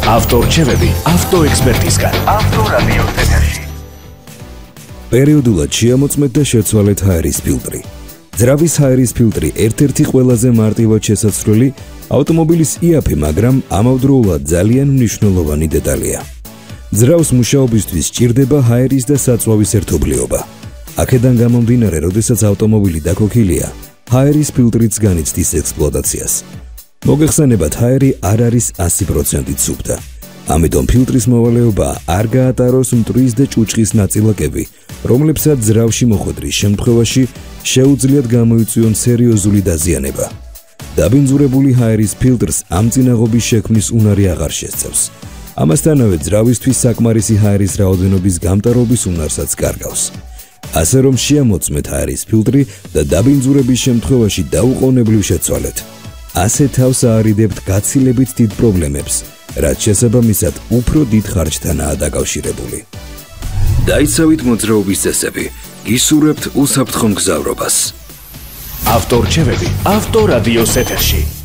ავტორჩევები ავტოექსპერტისგან. ავტორადიოს ეთერში. პერიოდულად შეამოწმეთ და შეცვალეთ ჰაერის ფილტრი. ძრავის ჰაერის ფილტრი ერთ-ერთი ყველაზე მარტივად შესაძლებელი ავტომობილის იაფი, მაგრამ ამავდროულად ძალიან მნიშვნელოვანი დეტალია. ძრავს მუშაობისთვის სჭირდება ჰაერის და საწვავის ერთობლიობა. აქედან გამომდინარე, როდესაც ავტომობილი დაქოქილია, ჰაერის ფილტრიც განიცდის ექსპლუატაციას. მოგეხსენებათ, ჰაერი არ არის 100% სუფთა. ამიტომ ფილტრის მოვალეობა არ გაატაროს მტვრის და ჭუჭხის ნაწილაკები, რომლებსაც ძრავში მოხვედრის შემთხვევაში შეუძლიათ გამოიწვიონ სერიოზული დაზიანება. დაბინძურებული ჰაერის ფილტრს ამ წინაღობის შექმნის უნარი აღარ შესწევს. ამასთანავე ძრავისთვის საკმარისი ჰაერის რაოდენობის გამტარობის უნარსაც კარგავს. ასე რომ შეამოწმეთ ჰაერის ფილტრი და დაბინძურების შემთხვევაში დაუყოვნებლივ შეცვალეთ. ასე თავს აარიდებთ გაცილებით დიდ პრობლემებს, რაც შესაბამისად უფრო დიდ ხარჯთანაა დაკავშირებული. დაიცავით მოძრაობის წესები, გისურვებთ უსაფრთხო მგზავრობას. ავტორჩევები ავტორადიოს ეთერში.